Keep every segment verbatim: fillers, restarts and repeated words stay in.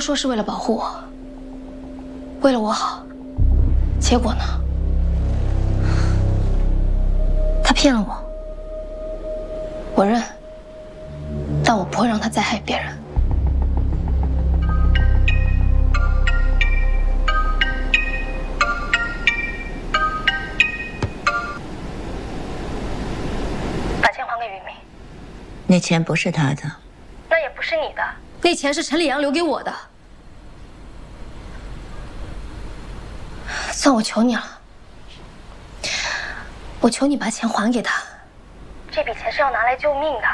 说是为了保护我，为了我好，结果呢？他骗了我，我认，但我不会让他再害别人。把钱还给于明。 那钱不是他的， 那也不是你的，那钱是陈礼阳留给我的。算我求你了，我求你把钱还给他。这笔钱是要拿来救命的。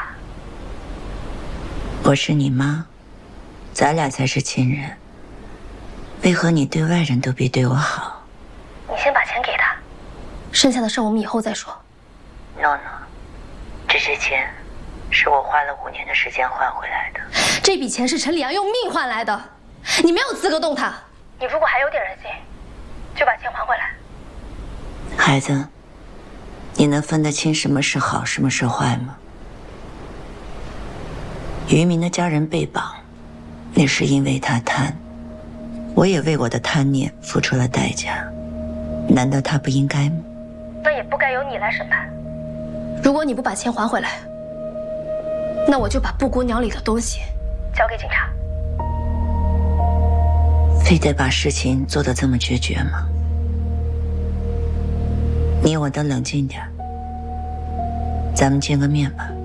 我是你妈，咱俩才是亲人，为何你对外人都比对我好？ 你先把钱给他，剩下的事我们以后再说。 诺诺，这些钱是我花了五年的时间换回来的。 这笔钱是陈礼阳用命换来的，你没有资格动他。你如果还有点人性，就把钱还回来。 孩子，你能分得清什么是好，什么是坏吗？于明的家人被绑，那是因为他贪，我也为我的贪念付出了代价，难道他不应该吗？ 那也不该由你来审判。如果你不把钱还回来，那我就把布谷鸟里的东西交给警察。 非得把事情做得这么决绝吗？你我都冷静点，咱们见个面吧。